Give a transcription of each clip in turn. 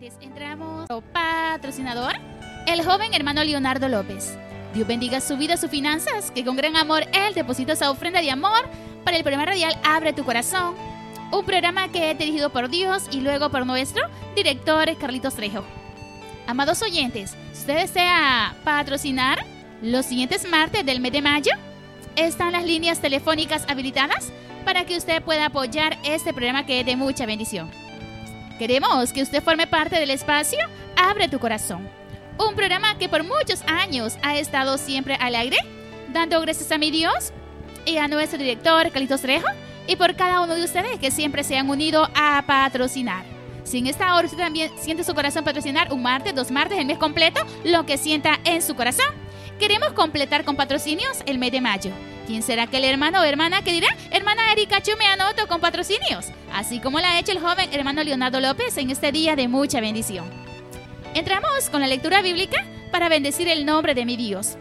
oyentes, entramos a patrocinador, el joven hermano Leonardo López. Dios bendiga su vida, sus finanzas, que con gran amor Él deposita esa ofrenda de amor para el programa radial Abre tu Corazón, un programa que es dirigido por Dios y luego por nuestro director Carlitos Trejo. Amados oyentes, si usted desea patrocinar los siguientes martes del mes de mayo, están las líneas telefónicas habilitadas para que usted pueda apoyar este programa que es de mucha bendición. Queremos que usted forme parte del espacio Abre tu Corazón, un programa que por muchos años ha estado siempre al aire, dando gracias a mi Dios y a nuestro director Carlitos Trejo y por cada uno de ustedes que siempre se han unido a patrocinar. Si en esta hora usted también siente su corazón patrocinar un martes, 2 martes, el mes completo, lo que sienta en su corazón, queremos completar con patrocinios el mes de mayo. ¿Quién será aquel hermano o hermana que dirá: hermana Erika, yo me anoto con patrocinios? Así como lo ha hecho el joven hermano Leonardo López en este día de mucha bendición. Entramos con la lectura bíblica para bendecir el nombre de mi Dios.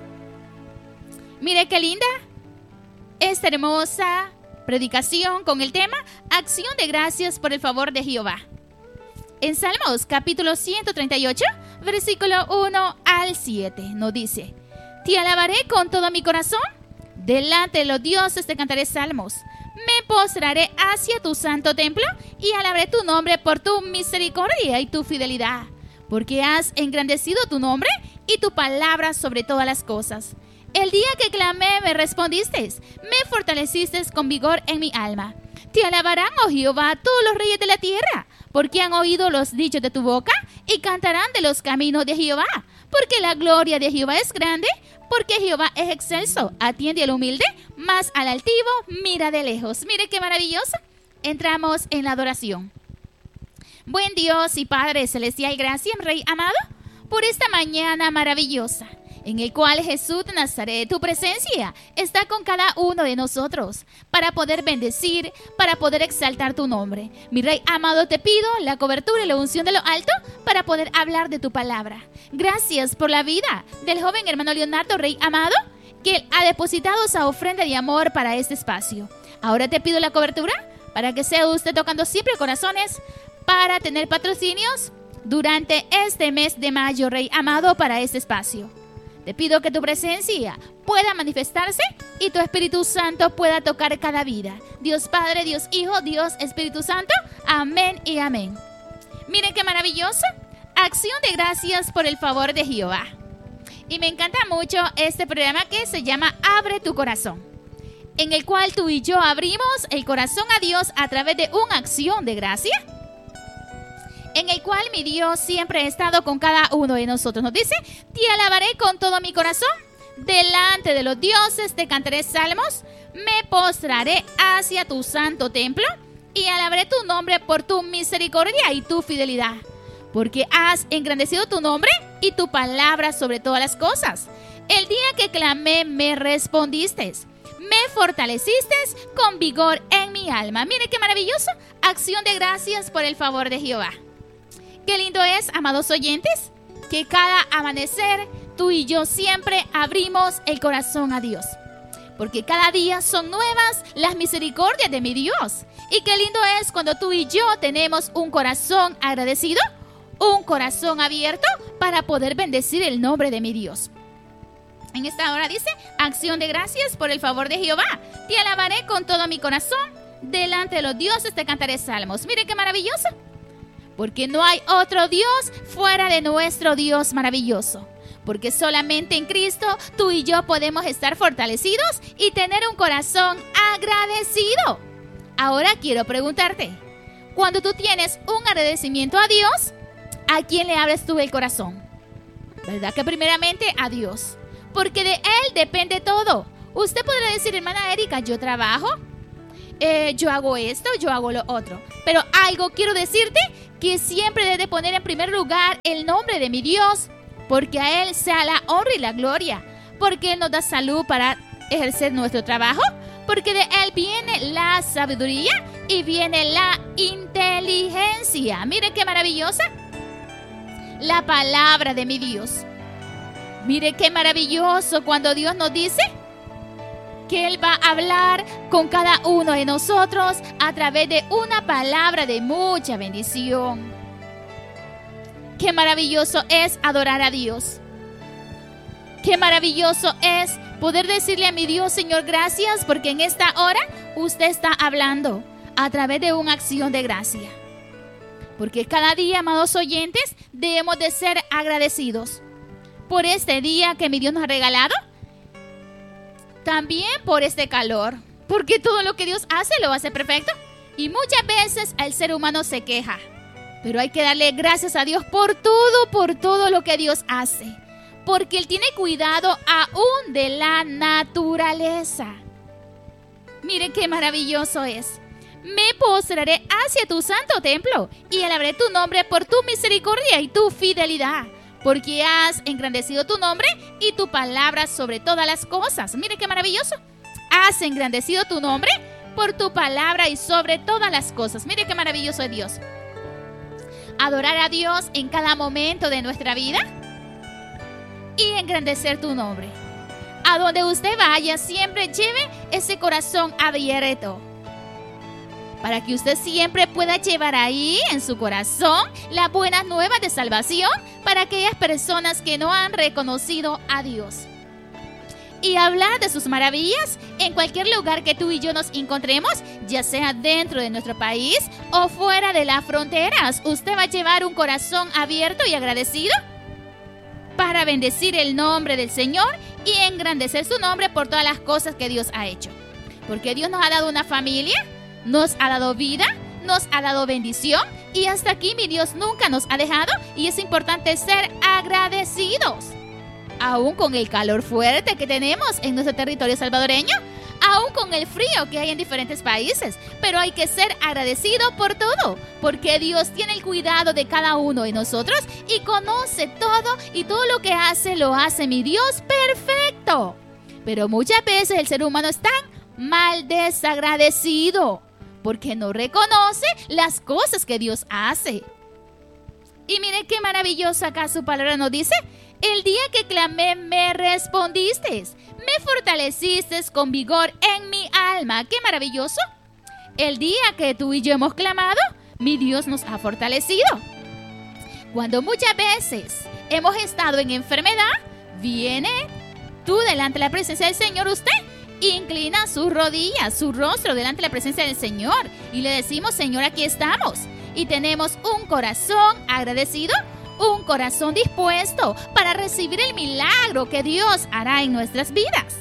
Mire qué linda esta hermosa predicación con el tema Acción de Gracias por el favor de Jehová. En Salmos capítulo 138, versículo 1 al 7, nos dice: Te alabaré con todo mi corazón, delante de los dioses te cantaré salmos. Me postraré hacia tu santo templo y alabaré tu nombre por tu misericordia y tu fidelidad, porque has engrandecido tu nombre y tu palabra sobre todas las cosas. El día que clamé me respondiste, me fortaleciste con vigor en mi alma. Te alabarán, oh Jehová, todos los reyes de la tierra, porque han oído los dichos de tu boca y cantarán de los caminos de Jehová, porque la gloria de Jehová es grande, porque Jehová es excelso, atiende al humilde, mas al altivo mira de lejos. Mire qué maravilloso. Entramos en la adoración. Buen Dios y Padre celestial, gracias, Rey amado, por esta mañana maravillosa, en el cual Jesús de Nazaret, tu presencia está con cada uno de nosotros, para poder bendecir, para poder exaltar tu nombre. Mi Rey amado, te pido la cobertura y la unción de lo alto, para poder hablar de tu palabra. Gracias por la vida del joven hermano Leonardo, Rey amado, que ha depositado esa ofrenda de amor para este espacio. Ahora te pido la cobertura, para que sea usted tocando siempre corazones, para tener patrocinios durante este mes de mayo, Rey amado, para este espacio. Te pido que tu presencia pueda manifestarse y tu Espíritu Santo pueda tocar cada vida. Dios Padre, Dios Hijo, Dios Espíritu Santo. Amén y amén. Miren qué maravilloso. Acción de gracias por el favor de Jehová. Y me encanta mucho este programa que se llama Abre tu Corazón, en el cual tú y yo abrimos el corazón a Dios a través de una acción de gracia, en el cual mi Dios siempre ha estado con cada uno de nosotros. Nos dice: te alabaré con todo mi corazón, delante de los dioses te cantaré salmos, me postraré hacia tu santo templo y alabaré tu nombre por tu misericordia y tu fidelidad, porque has engrandecido tu nombre y tu palabra sobre todas las cosas. El día que clamé me respondiste, me fortaleciste con vigor en mi alma. Mire qué maravilloso. Acción de gracias por el favor de Jehová. Qué lindo es, amados oyentes, que cada amanecer tú y yo siempre abrimos el corazón a Dios, porque cada día son nuevas las misericordias de mi Dios. Y qué lindo es cuando tú y yo tenemos un corazón agradecido, un corazón abierto para poder bendecir el nombre de mi Dios. En esta hora dice: acción de gracias por el favor de Jehová. Te alabaré con todo mi corazón, delante de los dioses te cantaré salmos. Mire qué maravilloso. Porque no hay otro Dios fuera de nuestro Dios maravilloso. Porque solamente en Cristo tú y yo podemos estar fortalecidos y tener un corazón agradecido. Ahora quiero preguntarte, cuando tú tienes un agradecimiento a Dios, ¿a quién le abres tú el corazón? ¿Verdad que primeramente a Dios? Porque de Él depende todo. Usted podrá decir: hermana Erika, yo trabajo, yo hago esto, yo hago lo otro. Pero algo quiero decirte, que siempre debe poner en primer lugar el nombre de mi Dios, porque a Él sea la honra y la gloria, porque Él nos da salud para ejercer nuestro trabajo, porque de Él viene la sabiduría y viene la inteligencia. Mire qué maravillosa la palabra de mi Dios. Mire qué maravilloso cuando Dios nos dice que Él va a hablar con cada uno de nosotros a través de una palabra de mucha bendición. Qué maravilloso es adorar a Dios. Qué maravilloso es poder decirle a mi Dios, Señor, gracias, porque en esta hora usted está hablando a través de una acción de gracia. Porque cada día, amados oyentes, debemos de ser agradecidos por este día que mi Dios nos ha regalado. También por este calor, porque todo lo que Dios hace lo hace perfecto. Y muchas veces el ser humano se queja, pero hay que darle gracias a Dios por todo lo que Dios hace. Porque Él tiene cuidado aún de la naturaleza. Miren qué maravilloso es. Me postraré hacia tu santo templo y alabaré tu nombre por tu misericordia y tu fidelidad, porque has engrandecido tu nombre y tu palabra sobre todas las cosas. Miren qué maravilloso. Has engrandecido tu nombre por tu palabra y sobre todas las cosas. Miren qué maravilloso es Dios. Adorar a Dios en cada momento de nuestra vida y engrandecer tu nombre. A donde usted vaya, siempre lleve ese corazón abierto, para que usted siempre pueda llevar ahí en su corazón las buenas nuevas de salvación para aquellas personas que no han reconocido a Dios. Y hablar de sus maravillas en cualquier lugar que tú y yo nos encontremos, ya sea dentro de nuestro país o fuera de las fronteras. Usted va a llevar un corazón abierto y agradecido para bendecir el nombre del Señor y engrandecer su nombre por todas las cosas que Dios ha hecho. Porque Dios nos ha dado una familia, nos ha dado vida, nos ha dado bendición, y hasta aquí mi Dios nunca nos ha dejado, y es importante ser agradecidos. Aún con el calor fuerte que tenemos en nuestro territorio salvadoreño, aún con el frío que hay en diferentes países, pero hay que ser agradecido por todo, porque Dios tiene el cuidado de cada uno de nosotros y conoce todo, y todo lo que hace, lo hace mi Dios perfecto. Pero muchas veces el ser humano es tan mal desagradecido, porque no reconoce las cosas que Dios hace. Y miren qué maravilloso acá su palabra nos dice: el día que clamé me respondiste, me fortaleciste con vigor en mi alma. Qué maravilloso. El día que tú y yo hemos clamado, mi Dios nos ha fortalecido. Cuando muchas veces hemos estado en enfermedad, viene tú delante de la presencia del Señor, usted inclina sus rodillas, su rostro delante de la presencia del Señor, y le decimos: Señor, aquí estamos. Y tenemos un corazón agradecido, un corazón dispuesto para recibir el milagro que Dios hará en nuestras vidas.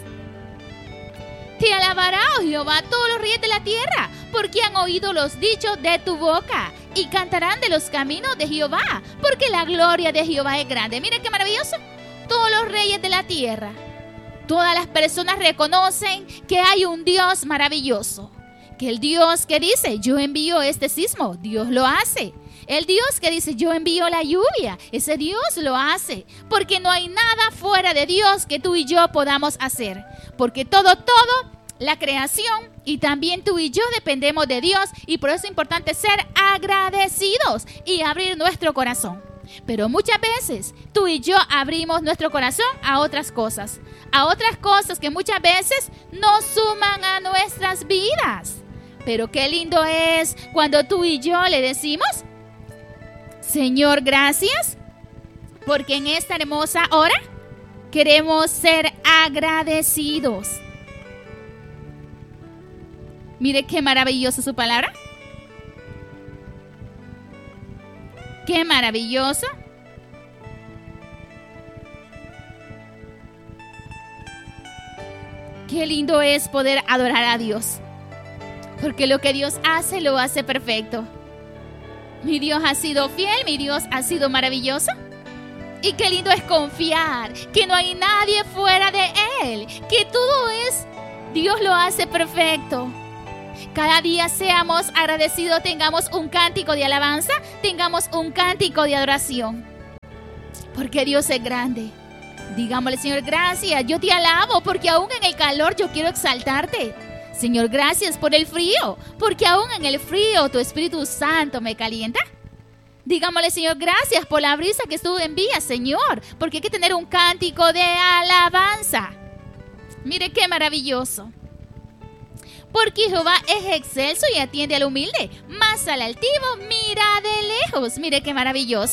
Te alabará, oh Jehová, todos los reyes de la tierra, porque han oído los dichos de tu boca, y cantarán de los caminos de Jehová, porque la gloria de Jehová es grande. Miren qué maravilloso. Todos los reyes de la tierra, todas las personas reconocen que hay un Dios maravilloso. Que el Dios que dice: yo envío este sismo, Dios lo hace. El Dios que dice: yo envío la lluvia, ese Dios lo hace. Porque no hay nada fuera de Dios que tú y yo podamos hacer. Porque todo, la creación y también tú y yo dependemos de Dios. Y por eso es importante ser agradecidos y abrir nuestro corazón. Pero muchas veces tú y yo abrimos nuestro corazón a otras cosas que muchas veces no suman a nuestras vidas. Pero qué lindo es cuando tú y yo le decimos: Señor, gracias, porque en esta hermosa hora queremos ser agradecidos. Mire qué maravillosa su palabra. Qué maravilloso. Qué lindo es poder adorar a Dios, porque lo que Dios hace, lo hace perfecto. Mi Dios ha sido fiel, mi Dios ha sido maravilloso. Y qué lindo es confiar que no hay nadie fuera de Él, que todo es, Dios lo hace perfecto. Cada día seamos agradecidos, tengamos un cántico de alabanza, tengamos un cántico de adoración, porque Dios es grande. Digámosle: Señor, gracias, yo te alabo, porque aún en el calor yo quiero exaltarte. Señor, gracias por el frío, porque aún en el frío tu Espíritu Santo me calienta. Digámosle: Señor, gracias por la brisa que tú envías, Señor, porque hay que tener un cántico de alabanza. Mire qué maravilloso. Porque Jehová es excelso y atiende al humilde, mas al altivo mira de lejos. Mire qué maravilloso.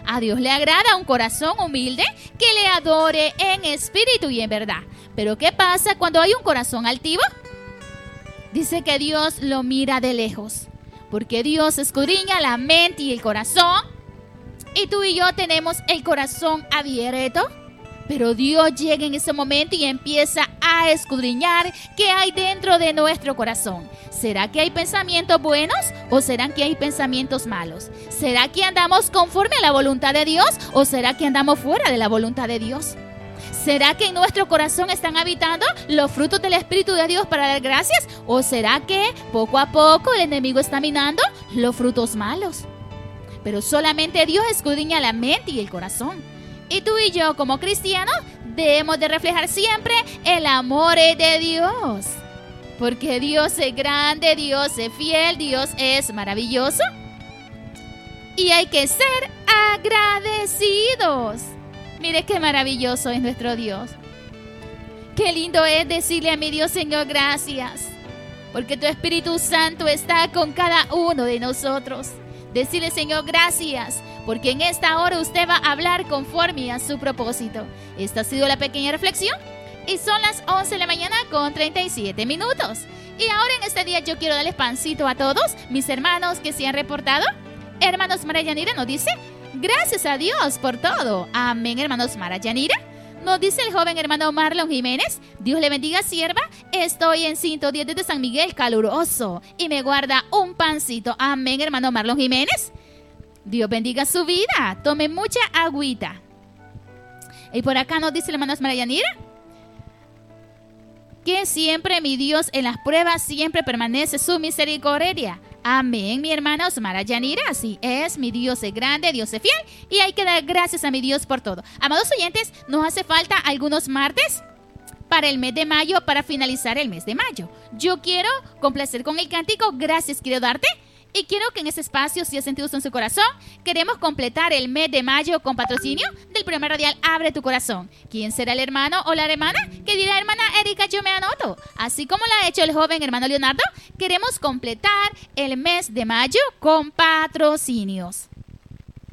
A Dios le agrada un corazón humilde que le adore en espíritu y en verdad. Pero ¿qué pasa cuando hay un corazón altivo? Dice que Dios lo mira de lejos, porque Dios escudriña la mente y el corazón. Y tú y yo tenemos el corazón abierto, pero Dios llega en ese momento y empieza a escudriñar qué hay dentro de nuestro corazón. ¿Será que hay pensamientos buenos o serán que hay pensamientos malos? ¿Será que andamos conforme a la voluntad de Dios o será que andamos fuera de la voluntad de Dios? ¿Será que en nuestro corazón están habitando los frutos del Espíritu de Dios para dar gracias? ¿O será que poco a poco el enemigo está minando los frutos malos? Pero solamente Dios escudriña la mente y el corazón. Y tú y yo como cristianos debemos de reflejar siempre el amor de Dios. Porque Dios es grande, Dios es fiel, Dios es maravilloso. Y hay que ser agradecidos. Mire qué maravilloso es nuestro Dios. Qué lindo es decirle a mi Dios, Señor, gracias. Porque tu Espíritu Santo está con cada uno de nosotros. Decirle, Señor, gracias. Porque en esta hora usted va a hablar conforme a su propósito. Esta ha sido la pequeña reflexión. Y son las 11 de la mañana con 37 minutos. Y ahora en este día yo quiero darles pancito a todos mis hermanos que se han reportado. Hermanos Mara Yanira nos dice, gracias a Dios por todo. Amén, hermanos Mara Yanira. Nos dice el joven hermano Marlon Jiménez, Dios le bendiga, sierva. Estoy en 110 desde San Miguel, caluroso. Y me guarda un pancito. Amén, hermano Marlon Jiménez. Dios bendiga su vida. Tome mucha agüita. Y por acá nos dice el hermano Mara Yanira, que siempre mi Dios en las pruebas siempre permanece su misericordia. Amén, mi hermana Osmara Yanira, así es, mi Dios es grande, Dios es fiel y hay que dar gracias a mi Dios por todo. Amados oyentes, nos hace falta algunos martes para el mes de mayo, para finalizar el mes de mayo. Yo quiero complacer con el cántico Gracias quiero darte. Y quiero que en ese espacio, si has sentido en su corazón, queremos completar el mes de mayo con patrocinio del programa radial Abre tu Corazón. ¿Quién será el hermano o la hermana que dirá, hermana Erika, yo me anoto? Así como lo ha hecho el joven hermano Leonardo, queremos completar el mes de mayo con patrocinios.